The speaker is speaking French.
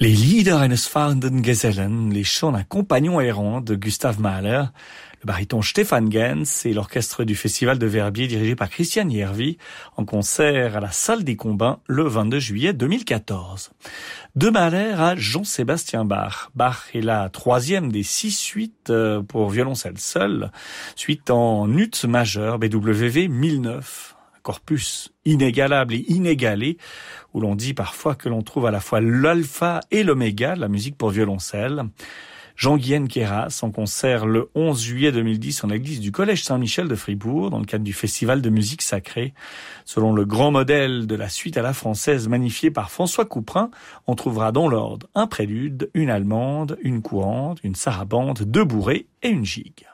Les Lieder eines fahrenden Gesellen, les chants d'un compagnon errant de Gustav Mahler, le baryton Stefan Gens et l'orchestre du Festival de Verbier dirigé par Christian Järvi en concert à la Salle des Combins le 22 juillet 2014. De Mahler à Jean-Sébastien Bach. Bach est la troisième des 6 suites pour violoncelle seul, suite en ut majeur BWV 1009. Corpus inégalable et inégalé, où l'on dit parfois que l'on trouve à la fois l'alpha et l'oméga de la musique pour violoncelle. Jean-Guyen Queyras en concert le 11 juillet 2010 en l'église du Collège Saint-Michel de Fribourg, dans le cadre du Festival de musique sacrée. Selon le grand modèle de la suite à la française magnifié par François Couperin, on trouvera dans l'ordre un prélude, une allemande, une courante, une sarabande, 2 bourrées et une gigue.